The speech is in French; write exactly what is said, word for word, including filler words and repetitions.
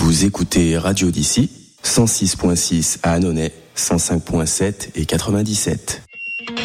Vous écoutez Radio d'ici, cent six point six à Annonay, cent cinq point sept et quatre-vingt-dix-sept.